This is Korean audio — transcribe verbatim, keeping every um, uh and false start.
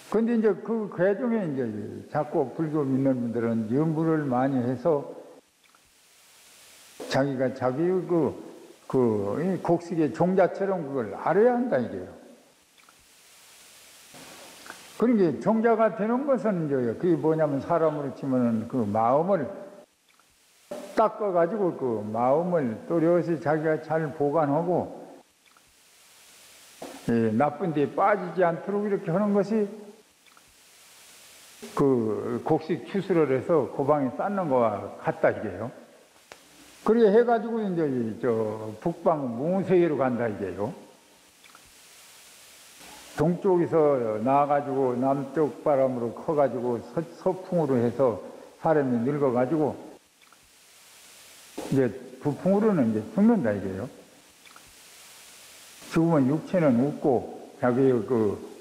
근데 이제 그 괴중에 이제 자꾸 불교 믿는 분들은 염불을 많이 해서 자기가 자기의 그, 그, 곡식의 종자처럼 그걸 알아야 한다, 이게요. 그러니까 종자가 되는 것은 이제 그게 뭐냐면 사람으로 치면은 그 마음을 닦아가지고 그 마음을 또렷이 자기가 잘 보관하고 예, 나쁜 데에 빠지지 않도록 이렇게 하는 것이 그 곡식 추수를 해서 고방에 쌓는 거와 같다 이게요. 그렇게 해가지고 이제 저 북방 몽세계로 간다 이게요. 동쪽에서 나와가지고 남쪽 바람으로 커가지고 서, 서풍으로 해서 사람이 늙어가지고 이제 부풍으로는 이제 죽는다 이게요. 죽으면 육체는 웃고 자기의 그